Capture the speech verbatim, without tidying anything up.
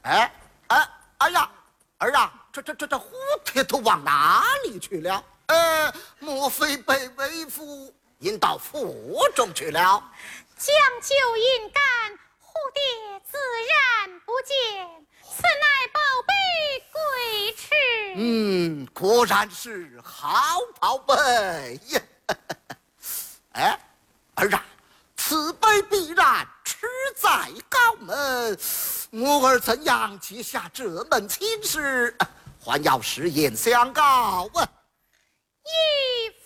哎哎哎呀，儿啊，这这这这蝴蝶都往哪里去了？呃，莫非被为夫引到府中去了？ 将就阴干，蝴蝶自然不见，此乃宝贝归池。 嗯，果然是好宝贝呀！哎，儿啊，此辈必然吃在高门，我儿怎样接下这门亲事，还要实言相告啊！ 义父。